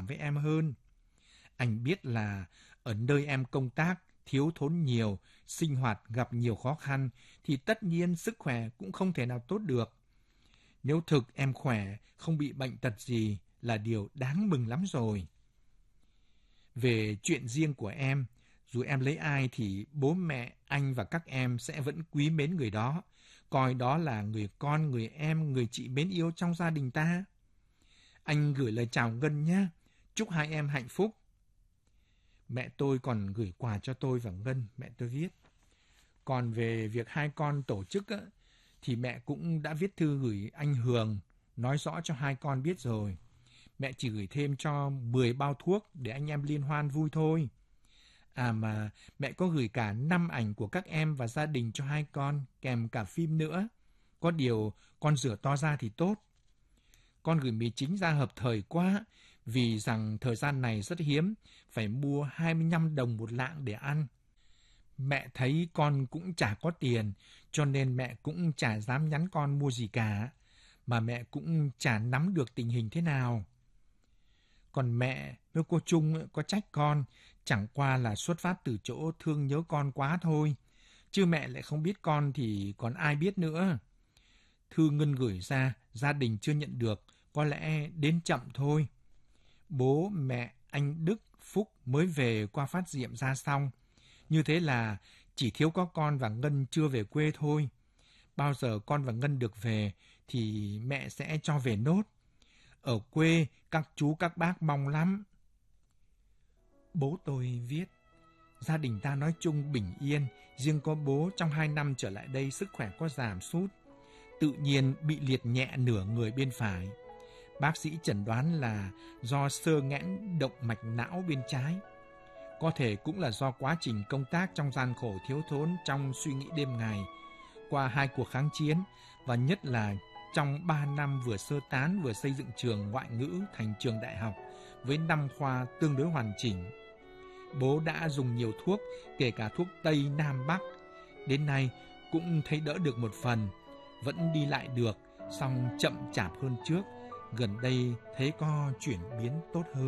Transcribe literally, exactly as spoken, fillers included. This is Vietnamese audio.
với em hơn. Anh biết là ở nơi em công tác thiếu thốn nhiều, sinh hoạt gặp nhiều khó khăn, thì tất nhiên sức khỏe cũng không thể nào tốt được. Nếu thực em khỏe, không bị bệnh tật gì là điều đáng mừng lắm rồi. Về chuyện riêng của em, dù em lấy ai thì bố mẹ, anh và các em sẽ vẫn quý mến người đó, coi đó là người con, người em, người chị mến yêu trong gia đình ta. Anh gửi lời chào Ngân nhé, chúc hai em hạnh phúc. Mẹ tôi còn gửi quà cho tôi và Ngân, mẹ tôi viết. Còn về việc hai con tổ chức á, thì mẹ cũng đã viết thư gửi anh Hường, nói rõ cho hai con biết rồi. Mẹ chỉ gửi thêm cho mười bao thuốc để anh em liên hoan vui thôi. À mà mẹ có gửi cả năm ảnh của các em và gia đình cho hai con, kèm cả phim nữa. Có điều con rửa to ra thì tốt. Con gửi mì chính ra hợp thời quá, vì rằng thời gian này rất hiếm, phải mua hai mươi lăm đồng một lạng để ăn. Mẹ thấy con cũng chả có tiền, cho nên mẹ cũng chả dám nhắn con mua gì cả, mà mẹ cũng chả nắm được tình hình thế nào. Còn mẹ với cô Trung có trách con, chẳng qua là xuất phát từ chỗ thương nhớ con quá thôi, chứ mẹ lại không biết con thì còn ai biết nữa. Thư Ngân gửi ra, gia đình chưa nhận được, có lẽ đến chậm thôi. Bố, mẹ, anh Đức, Phúc mới về qua phát diệm ra xong. Như thế là chỉ thiếu có con và Ngân chưa về quê thôi. Bao giờ con và Ngân được về thì mẹ sẽ cho về nốt. Ở quê các chú các bác mong lắm. Bố tôi viết, gia đình ta nói chung bình yên, riêng có bố trong hai năm trở lại đây sức khỏe có giảm sút. Tự nhiên bị liệt nhẹ nửa người bên phải. Bác sĩ chẩn đoán là do xơ nghẽn động mạch não bên trái. Có thể cũng là do quá trình công tác trong gian khổ thiếu thốn trong suy nghĩ đêm ngày, qua hai cuộc kháng chiến, và nhất là trong ba năm vừa sơ tán vừa xây dựng trường ngoại ngữ thành trường đại học với năm khoa tương đối hoàn chỉnh. Bố đã dùng nhiều thuốc, kể cả thuốc Tây Nam Bắc. Đến nay cũng thấy đỡ được một phần, vẫn đi lại được, song chậm chạp hơn trước. Gần đây thấy có chuyển biến tốt hơn.